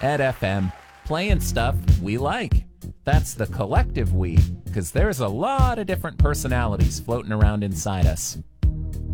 Ed FM, playing stuff we like. That's the collective we, because there's a lot of different personalities floating around inside us.